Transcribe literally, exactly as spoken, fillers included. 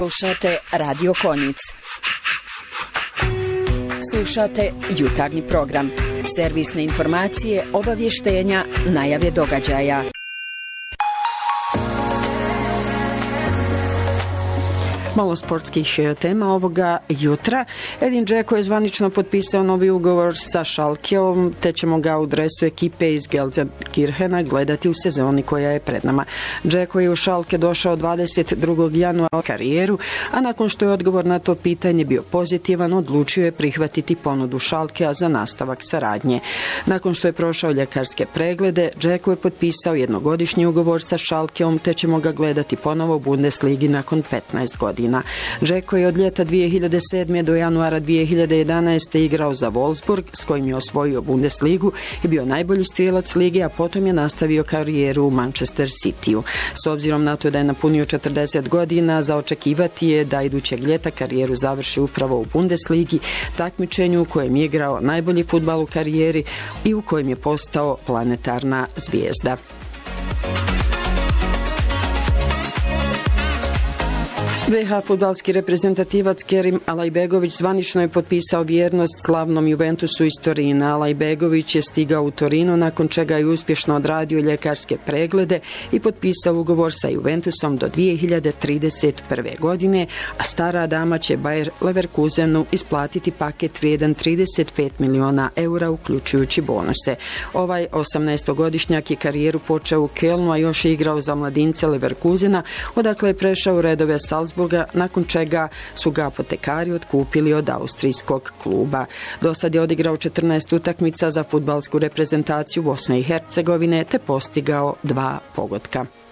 Slušate Radio Konjic. Slušate jutarnji program. Servisne informacije, obavještenja, najave događaja. Malo sportskih tema ovoga jutra. Edin Dzeko je zvanično potpisao novi ugovor sa Schalkeom, te ćemo ga u dresu ekipe iz Gelsenkirchena gledati u sezoni koja je pred nama. Dzeko je u Schalke došao dvadeset drugog januara karijeru, a nakon što je odgovor na to pitanje bio pozitivan, odlučio je prihvatiti ponudu Schalkea za nastavak saradnje. Nakon što je prošao ljekarske preglede, Dzeko je potpisao jednogodišnji ugovor sa Schalkeom, te ćemo ga gledati ponovo u Bundesligi nakon petnaest godina. Dzeko je od ljeta dvije hiljade sedme do januara dvije hiljade jedanaeste igrao za Wolfsburg, s kojim je osvojio Bundesligu i bio najbolji strijelac lige, a potom je nastavio karijeru u Manchester Cityu. S obzirom na to da je napunio četrdeset godina, za očekivati je da idućeg ljeta karijeru završi upravo u Bundesligi, takmičenju u kojem je igrao najbolji fudbal u karijeri i u kojem je postao planetarna zvijezda. ve ha fudbalski reprezentativac Kerim Alajbegović zvanično je potpisao vjernost slavnom Juventusu iz Torina. Alajbegović je stigao u Torino nakon čega je uspješno odradio ljekarske preglede i potpisao ugovor sa Juventusom do dvije hiljade trideset prve. godine, a stara dama će Bayer Leverkusenu isplatiti paket vrijedan trideset pet miliona eura uključujući bonuse. Ovaj osamnaestogodišnjak je karijeru počeo u Kölnu, a još je igrao za mladince Leverkusena, odakle je prešao u redove Salzburga, nakon čega su ga apotekari otkupili od austrijskog kluba. Do sad je odigrao četrnaest utakmica za fudbalsku reprezentaciju Bosne i Hercegovine te postigao dva pogotka.